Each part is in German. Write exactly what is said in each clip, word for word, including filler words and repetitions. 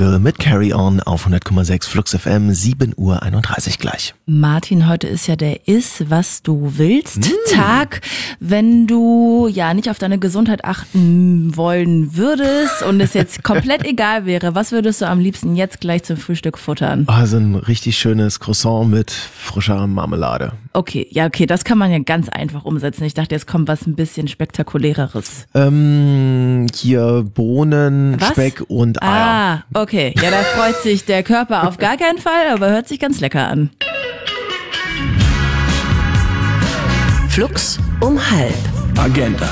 Jungle mit Carry On auf hundert Komma sechs Flux F M, sieben Uhr einunddreißig gleich. Martin, heute ist ja der Iss, was du willst Mm. Tag. Wenn du ja nicht auf deine Gesundheit achten wollen würdest und es jetzt komplett egal wäre, was würdest du am liebsten jetzt gleich zum Frühstück futtern? Also ein richtig schönes Croissant mit frischer Marmelade. Okay, ja okay, das kann man ja ganz einfach umsetzen. Ich dachte, jetzt kommt was ein bisschen spektakuläreres. Ähm, hier Bohnen, Was? Speck und Eier. Ah, okay. Ja, da freut sich der Körper auf gar keinen Fall, aber hört sich ganz lecker an. Flux um halb. Agenda.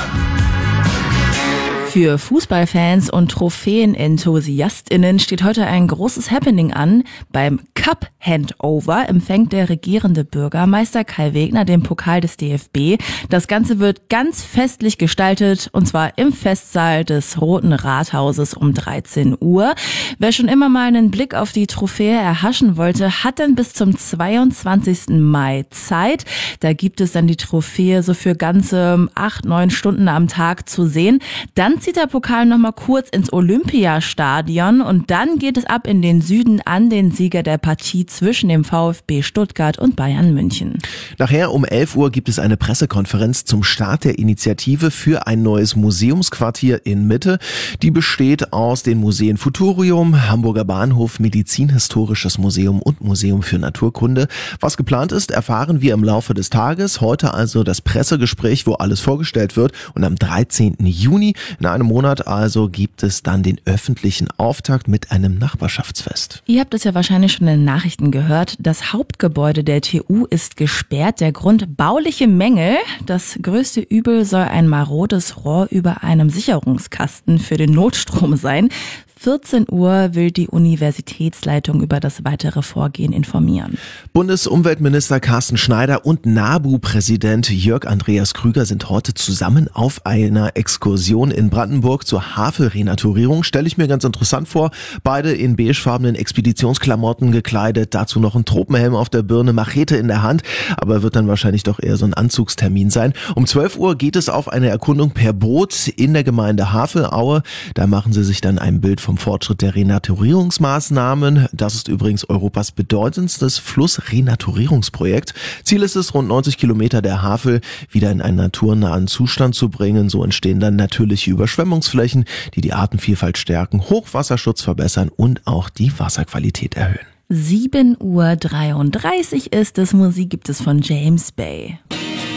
Für Fußballfans und Trophäenenthusiastinnen steht heute ein großes Happening an. Beim Cup-Handover empfängt der regierende Bürgermeister Kai Wegner den Pokal des D F B. Das Ganze wird ganz festlich gestaltet, und zwar im Festsaal des Roten Rathauses um dreizehn Uhr. Wer schon immer mal einen Blick auf die Trophäe erhaschen wollte, hat dann bis zum zweiundzwanzigsten Mai Zeit. Da gibt es dann die Trophäe so für ganze acht, neun Stunden am Tag zu sehen. Dann zieht der Pokal nochmal kurz ins Olympiastadion und dann geht es ab in den Süden an den Sieger der Partie zwischen dem VfB Stuttgart und Bayern München. Nachher um elf Uhr gibt es eine Pressekonferenz zum Start der Initiative für ein neues Museumsquartier in Mitte. Die besteht aus den Museen Futurium, Hamburger Bahnhof, Medizinhistorisches Museum und Museum für Naturkunde. Was geplant ist, erfahren wir im Laufe des Tages. Heute also das Pressegespräch, wo alles vorgestellt wird, und am dreizehnten Juni, in einem Monat also, gibt es dann den öffentlichen Auftakt mit einem Nachbarschaftsfest. Ihr habt es ja wahrscheinlich schon in den Nachrichten gehört. Das Hauptgebäude der T U ist gesperrt. Der Grund: bauliche Mängel. Das größte Übel soll ein marodes Rohr über einem Sicherungskasten für den Notstrom sein. vierzehn Uhr will die Universitätsleitung über das weitere Vorgehen informieren. Bundesumweltminister Carsten Schneider und NABU-Präsident Jörg Andreas Krüger sind heute zusammen auf einer Exkursion in Brandenburg zur Havelrenaturierung. Stelle ich mir ganz interessant vor. Beide in beigefarbenen Expeditionsklamotten gekleidet, dazu noch ein Tropenhelm auf der Birne, Machete in der Hand, aber wird dann wahrscheinlich doch eher so ein Anzugstermin sein. Um zwölf Uhr geht es auf eine Erkundung per Boot in der Gemeinde Havelaue. Da machen sie sich dann ein Bild vom Fortschritt der Renaturierungsmaßnahmen. Das ist übrigens Europas bedeutendstes Flussrenaturierungsprojekt. Ziel ist es, rund neunzig Kilometer der Havel wieder in einen naturnahen Zustand zu bringen. So entstehen dann natürliche Überschwemmungsflächen, die die Artenvielfalt stärken, Hochwasserschutz verbessern und auch die Wasserqualität erhöhen. sieben Uhr dreiunddreißig ist es. Musik gibt es von James Bay.